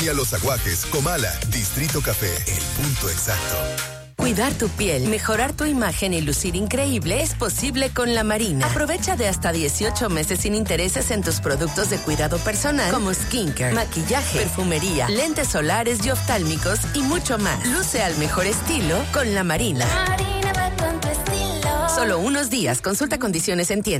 Y a los aguajes, Comala, Distrito Café, el punto exacto. Cuidar tu piel, mejorar tu imagen y lucir increíble es posible con La Marina. Aprovecha de hasta 18 meses sin intereses en tus productos de cuidado personal como skincare, maquillaje, perfumería, lentes solares y oftálmicos y mucho más. Luce al mejor estilo con La Marina. Marina va con tu estilo. Solo unos días. Consulta condiciones en tienda.